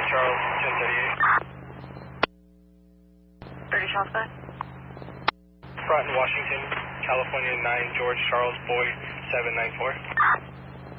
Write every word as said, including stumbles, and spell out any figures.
Charles, ten thirty-eight. thirty shots back. Broughton, Washington, California, nine George Charles Boy, seven nine four.